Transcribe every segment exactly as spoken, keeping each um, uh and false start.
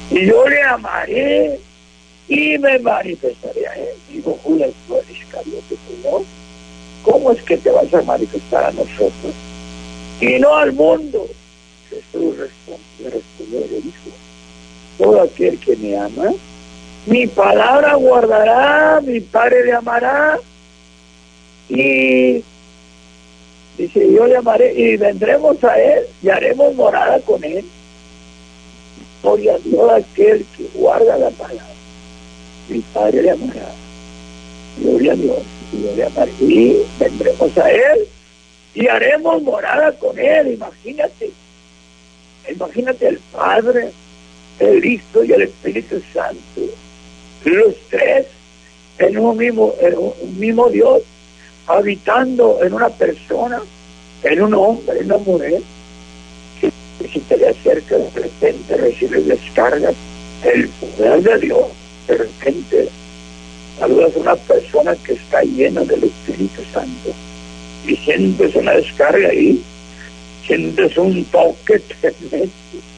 y yo le amaré y me manifestaré a él. Digo, Judas, tú eres Iscariote, Señor, ¿cómo es que te vas a manifestar a nosotros y no al mundo? Jesús respondió, respondió y le dijo, todo aquel que me ama, mi palabra guardará, mi Padre le amará, y dice, yo le amaré, y vendremos a él, y haremos morada con él. Gloria a Dios, aquel que guarda la palabra, mi Padre le amará. Gloria a Dios, y yo le amaré, y vendremos a él, y haremos morada con él. Imagínate, imagínate el Padre, el Hijo y el Espíritu Santo, los tres en un mismo, en un mismo Dios, habitando en una persona, en un hombre, en una mujer, que, que si te le acerca de repente recibes descargas, el poder de Dios. De repente saludas a una persona que está llena del Espíritu Santo y sientes una descarga ahí, sientes un toque tremendo.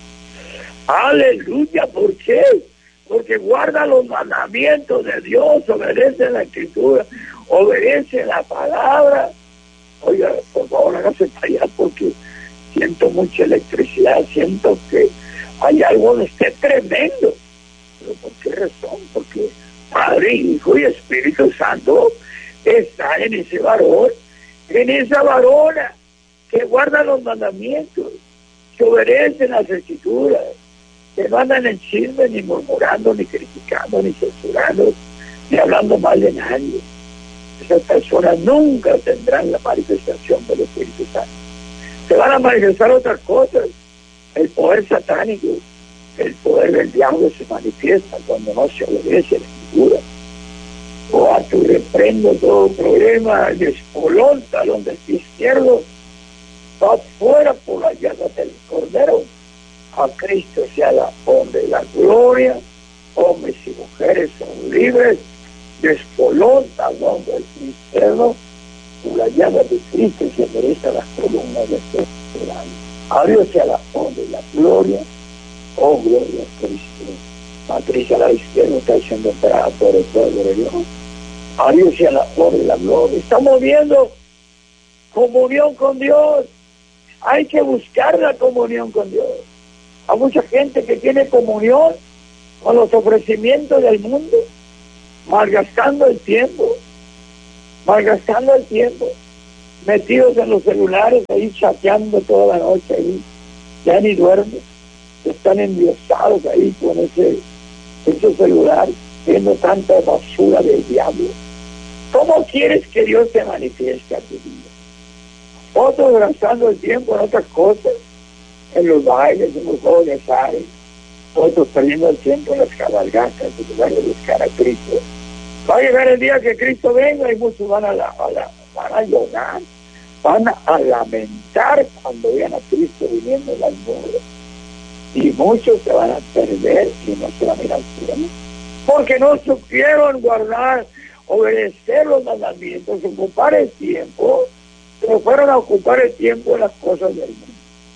Aleluya, ¿por qué? Porque guarda los mandamientos de Dios, obedece la Escritura, obedece la palabra. Oiga, por favor, hágase para allá porque siento mucha electricidad, siento que hay algo de este tremendo. ¿Pero por qué razón? Porque Padre, Hijo y Espíritu Santo están en ese varón, en esa varona que guarda los mandamientos, que obedecen las Escrituras, que no andan en chisme, ni murmurando, ni criticando, ni censurando, ni hablando mal de nadie. Esas personas nunca tendrán la manifestación del Espíritu Santo. Se van a manifestar otras cosas. El poder satánico, el poder del diablo se manifiesta cuando no se obedece a la Escritura. O a tu reprendo todo problema, despolonta donde el izquierdo va fuera por la llaga del Cordero. A Cristo sea la honra y la gloria. Hombres y mujeres son libres. Despolonta donde el cristiano por la llama de Cristo se endereza las columnas de este grande. A Dios sea la honra y la gloria. Oh, gloria a Cristo. Matriz a la izquierda está siendo operada por el pueblo de Dios. A Dios sea la honra y la gloria. Estamos viendo comunión con Dios. Hay que buscar la comunión con Dios. Hay mucha gente que tiene comunión con los ofrecimientos del mundo, malgastando el tiempo, malgastando el tiempo, metidos en los celulares, ahí chateando toda la noche, ahí ya ni duermen, están endiosados ahí con ese, ese celular, viendo tanta basura del diablo. ¿Cómo quieres que Dios te manifieste a tu vida? Otros gastando el tiempo en otras cosas, en los bailes, en los juegos de azar, otros perdiendo el tiempo en las cabalgatas, en lugar de buscar a Cristo. Va a llegar el día que Cristo venga y muchos van a, la, a, la, van a llorar, van a lamentar cuando vean a Cristo viniendo en las nubes. Y muchos se van a perder y no se van a ir al cielo, porque no supieron guardar, obedecer los mandamientos, ocupar el tiempo, pero fueron a ocupar el tiempo en las cosas del mundo.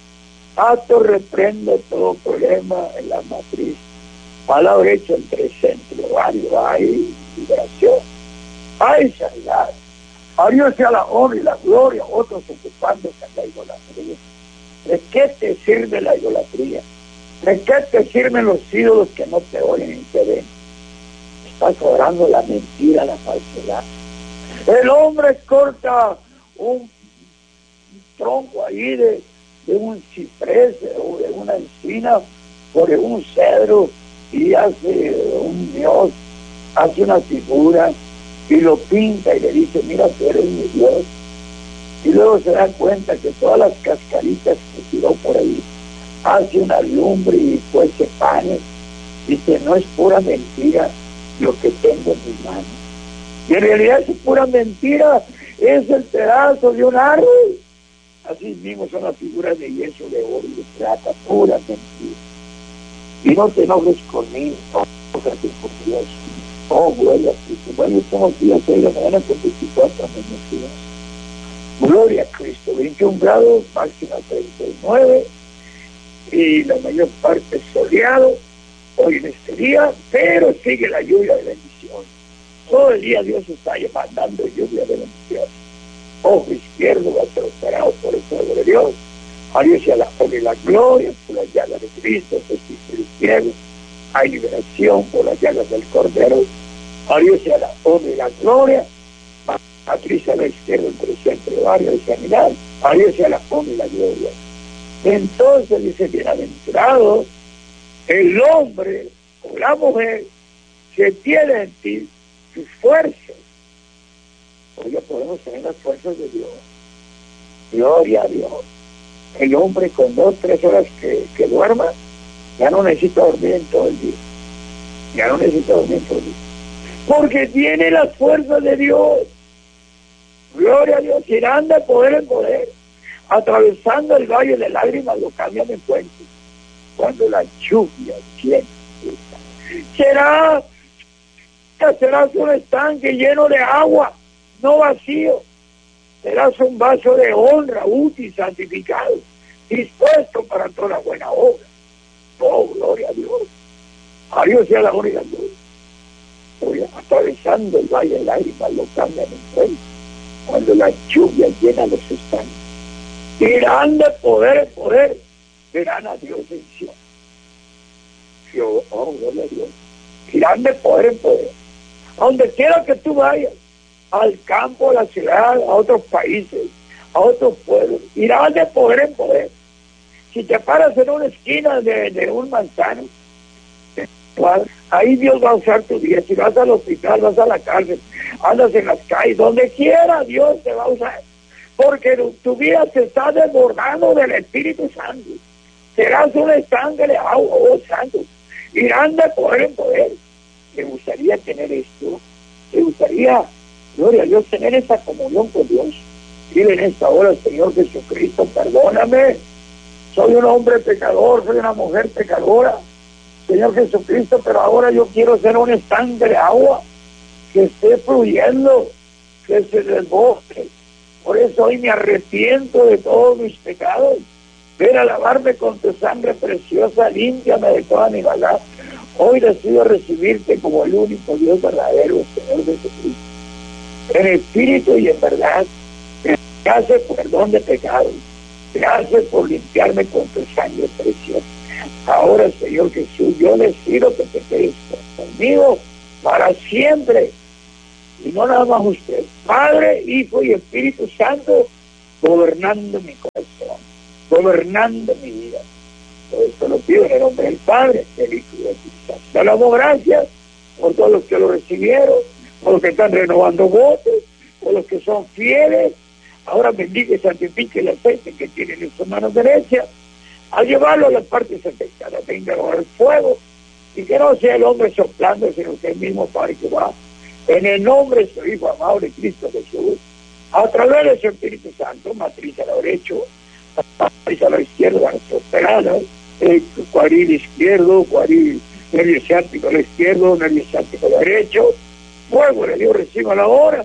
Acto reprendo todo problema en la matriz. Palabra hecha en presente, varios, hay liberación, hay sanidad. A Dios sea la honra y la gloria, otros ocupándose en la idolatría. ¿De qué te sirve la idolatría? ¿De qué te sirven los ídolos que no te oyen ni te ven? Estás adorando la mentira, la falsedad. El hombre corta un tronco ahí de, de un ciprés o de una encina o de un cedro y hace un dios, hace una figura y lo pinta y le dice, mira, tú eres mi Dios. Y luego se da cuenta que todas las cascaritas que tiró por ahí hace una lumbre y cuece panes. Dice, no es pura mentira lo que tengo en mis manos. Y en realidad es pura mentira, es el pedazo de un árbol. Así mismo son las figuras de yeso, de oro y de plata, pura mentira. Y no te enojes conmigo, enójate por Dios. Oh, gloria a Cristo. Bueno, estamos aquí a seis de la mañana con veinticuatro minutos. Gloria a Cristo. veintiún grados, máxima treinta y nueve, y la mayor parte soleado. hoy en este día, pero sigue la lluvia de bendición. Todo el día Dios está mandando lluvia de bendición. Ojo izquierdo va a ser operado por el fuego de Dios. A Dios sea la honra y la gloria por las llagas de Cristo, justicia del cielo. Hay liberación por las llagas del Cordero. A Dios sea la honra y la gloria. Matriz a la izquierda entre el centro de barrio de sanidad. A Dios sea la honra y la gloria. Entonces dice, bienaventurado el hombre o la mujer que tiene en ti sus fuerzas. Hoy ya podemos tener las fuerzas de Dios. Gloria a Dios. El hombre con dos, tres horas que, que duerma, ya no necesita dormir en todo el día. Ya no necesita dormir en todo el día. Porque tiene las fuerzas de Dios. Gloria a Dios. Irán de poder en poder. Atravesando el valle de lágrimas lo cambian en puente. Cuando la lluvia viene, será, serás un estanque lleno de agua, no vacío. Serás un vaso de honra, útil, santificado, dispuesto para toda buena obra. Oh, gloria a Dios. A Dios sea la gloria. Oye, atravesando el valle de lágrimas lo cambian en puente. Cuando la lluvia llena los estanques. Irán de poder en poder, verán a Dios en Sion. Yo, oh, gloria a Dios. Irán de poder en poder. A donde quiera que tú vayas, al campo, a la ciudad, a otros países, a otros pueblos, irán de poder en poder. Si te paras en una esquina de, de un manzano, ahí Dios va a usar tu vida. Si vas al hospital, vas a la cárcel, andas en las calles, donde quiera Dios te va a usar. Porque tu vida se está desbordando del Espíritu Santo. Serás un estanque de agua, oh santo. Irán de poder en poder. ¿Te gustaría tener esto? ¿Te gustaría, gloria a Dios, tener esa comunión con Dios? Dile en esta hora, Señor Jesucristo, perdóname. Soy un hombre pecador, soy una mujer pecadora. Señor Jesucristo, pero ahora yo quiero ser un estanque de agua que esté fluyendo, que se desborde. Por eso hoy me arrepiento de todos mis pecados. Ven a lavarme con tu sangre preciosa, límpiame de toda mi maldad. Hoy decido recibirte como el único Dios verdadero, Señor Jesucristo. En espíritu y en verdad, gracias por perdón de pecados. Gracias por limpiarme con tu sangre preciosa. Ahora, Señor Jesús, yo decido que te quedes conmigo para siempre. Y no nada más usted, Padre, Hijo y Espíritu Santo, gobernando mi corazón, gobernando mi vida. Por esto lo pido en el nombre del Padre, del Hijo y del Espíritu Santo. Te damos gracias por todos los que lo recibieron, por los que están renovando votos, por los que son fieles. Ahora bendiga y santifique el aceite que tienen en sus manos derechas, al llevarlo a las partes afectadas. Venga ahora el fuego, y que no sea el hombre soplando, sino que el mismo Padre que va. En el nombre de su Hijo amado de Cristo Jesús, a través de su Espíritu Santo, matriz a la derecha, matriz a la izquierda, operada, el cuadril izquierdo, cuadril nervio ciático a la izquierda, nervio ciático a la derecha, fuego de Dios reciba la hora,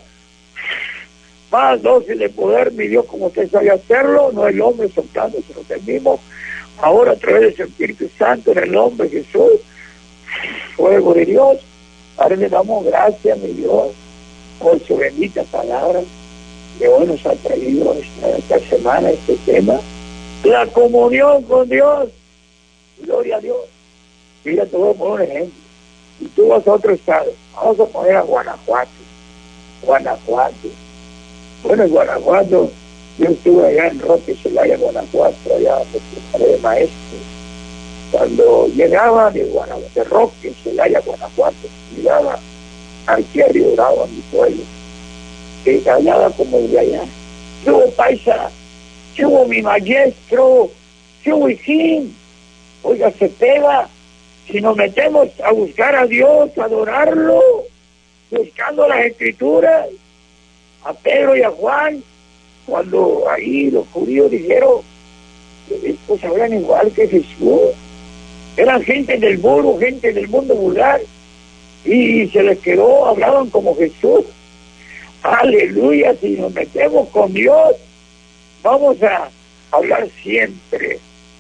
más dosis de poder, mi Dios, como usted sabe hacerlo, no el hombre soplando, sino que el mismo, ahora a través de su Espíritu Santo, en el nombre de Jesús, fuego de Dios. Ahora le damos gracias, mi Dios, por su bendita palabra que hoy nos ha traído esta, esta semana, este tema, la comunión con Dios. Gloria a Dios. Mira, te voy a poner un ejemplo. Si tú vas a otro estado, vamos a poner a Guanajuato. Guanajuato. Bueno, en Guanajuato, yo estuve allá en Roque, Celaya, Guanajuato, allá de maestro. Cuando llegaba de Guanajuato, de Roque, Celaya, Guanajuato, llegaba aquí a Río Bravo, a mi pueblo, que callaba como el de allá. ¿Qué hubo, paisa? ¿Qué hubo, mi maestro? ¿Qué hubo, hijín? Oiga, se pega. Si nos metemos a buscar a Dios, a adorarlo, buscando las Escrituras, a Pedro y a Juan, cuando ahí los judíos dijeron que estos hablan igual que Jesús, eran gente del mundo, gente del mundo vulgar, y se les quedó, hablaban como Jesús. Aleluya, si nos metemos con Dios, vamos a hablar siempre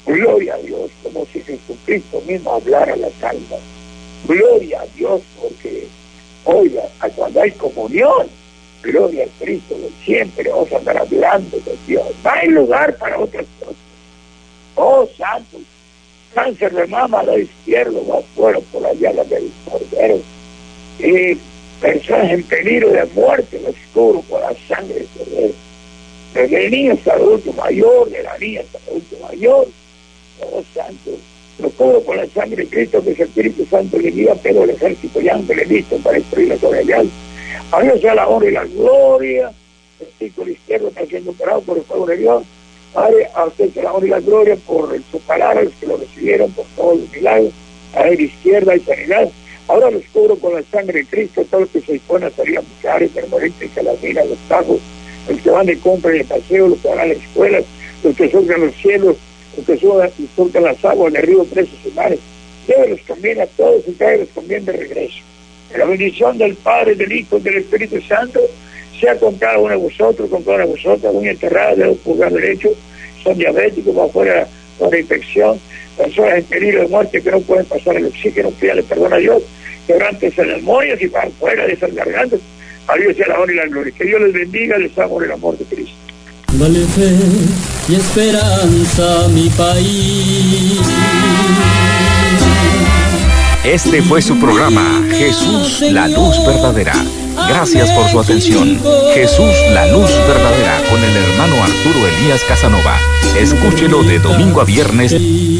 Gloria a Dios, como si Jesucristo mismo hablara a las almas. Gloria a Dios, porque, oiga, cuando hay comunión, gloria a Cristo, siempre vamos a andar hablando de Dios. No hay lugar para otras cosas. Oh, santo, cáncer de mama a la izquierda, va fuera por la llaga del cordero. Y personas en peligro de muerte, lo oscuro por la sangre del cordero. Desde el niño hasta el adulto mayor, de la niña hasta el adulto mayor. Oh, santo, lo cubro con la sangre de Cristo, que es el Espíritu Santo le guía, pero el ejército y ángeles listos para destruirlo sobre allá. A Dios sea la honra y la gloria. El círculo izquierdo está siendo operado por el fuego de Dios. Padre, a usted sea la honra y la gloria por sus palabras, que lo recibieron, por todos los milagros. A la izquierda y sanidad. Ahora los cubro con la sangre de Cristo, todo lo que se dispone a salir a buscar, termoristas, que las minas, los tajos, los que van de compra y de paseo, los que van a las escuelas, los que surcan los cielos, los que suban y surcan las aguas de ríos, presos y mares. Llévelos también a todos y tráelos también de regreso. Que la bendición del Padre, del Hijo y del Espíritu Santo sea con cada uno de vosotros, con cada una de vosotras, uña enterrada, dedo pulgar derecho, son diabéticos, va afuera con la infección, personas en peligro de muerte que no pueden pasar el oxígeno, pídale perdón a Dios, quebrantes en demonios y van fuera de esas gargantas. A Dios sea la honra y la gloria. Que Dios les bendiga, les amo en el amor de Cristo. Dale fe y esperanza a mi país. Este fue su programa, Jesús, la luz verdadera. Gracias por su atención. Jesús, la luz verdadera, con el hermano Arturo Elías Casanova. Escúchelo de domingo a viernes.